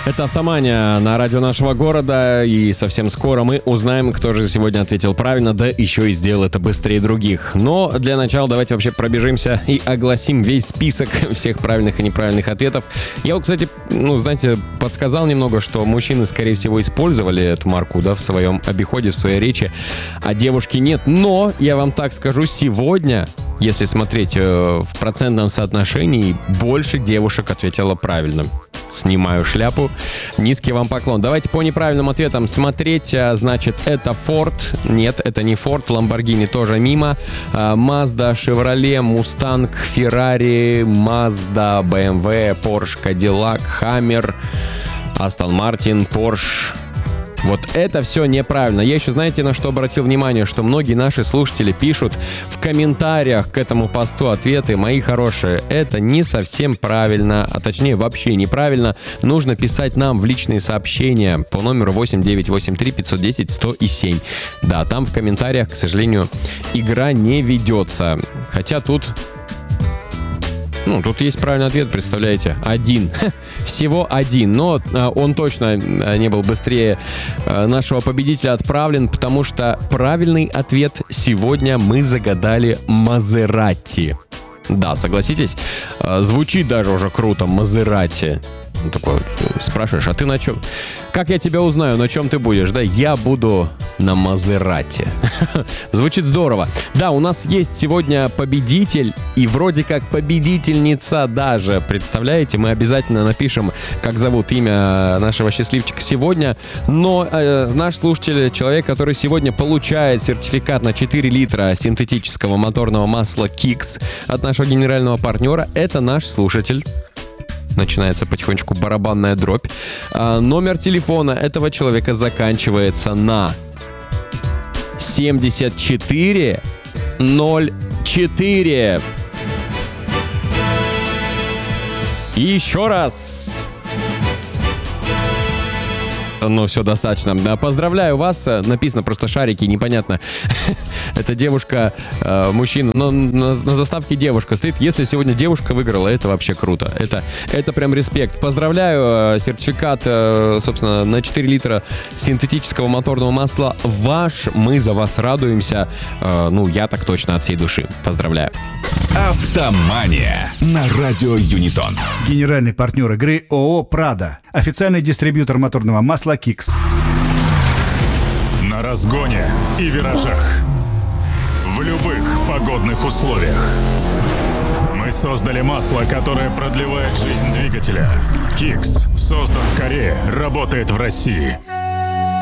Это «Автомания» на радио нашего города, и совсем скоро мы узнаем, кто же сегодня ответил правильно, да еще и сделал это быстрее других. Но для начала давайте вообще пробежимся и огласим весь список всех правильных и неправильных ответов. Я вот, кстати, знаете, подсказал немного, что мужчины, скорее всего, использовали эту марку, да, в своем обиходе, в своей речи, а девушки нет. Но, я вам так скажу, сегодня, если смотреть в процентном соотношении, больше девушек ответило правильно. Снимаю шляпу. Низкий вам поклон. Давайте по неправильным ответам смотреть. Значит, это Ford. Нет, это не Ford. Lamborghini тоже мимо. Mazda, Chevrolet, Mustang, Ferrari, Mazda, BMW, Porsche, Cadillac, Hammer, Aston Martin, Porsche. Вот это все неправильно. Я еще, знаете, на что обратил внимание? Что многие наши слушатели пишут в комментариях к этому посту ответы. Мои хорошие, это не совсем правильно, а точнее вообще неправильно. Нужно писать нам в личные сообщения по номеру 8983 510 107. Да, там в комментариях, к сожалению, игра не ведется. Хотя тут есть правильный ответ, представляете? Один. Всего один. Но он точно не был быстрее нашего победителя отправлен, потому что правильный ответ сегодня мы загадали Мазерати. Да, согласитесь? Звучит даже уже круто. Мазерати. Такой спрашиваешь, а ты на чем? Как я тебя узнаю, на чем ты будешь? Да, я буду на Мазерати. Звучит здорово. Да, у нас есть сегодня победитель и вроде как победительница даже. Представляете, мы обязательно напишем, как зовут имя нашего счастливчика сегодня. Но наш слушатель, человек, который сегодня получает сертификат на 4 литра синтетического моторного масла Kicks от нашего генерального партнера, это наш слушатель. Начинается потихонечку барабанная дробь. Номер телефона этого человека заканчивается на 7404. И еще раз. Все, достаточно. Поздравляю вас. Написано просто шарики, непонятно. Это девушка, мужчина. Но на заставке девушка стоит. Если сегодня девушка выиграла, это вообще круто. Это прям респект. Поздравляю. Сертификат, собственно, на 4 литра синтетического моторного масла ваш. Мы за вас радуемся. Я так точно от всей души. Поздравляю. «Автомания» на радио Юнитон. Генеральный партнер игры ООО «Прада». Официальный дистрибьютор моторного масла «Кикс». На разгоне и виражах. В любых погодных условиях. Мы создали масло, которое продлевает жизнь двигателя. «Кикс» создан в Корее, работает в России.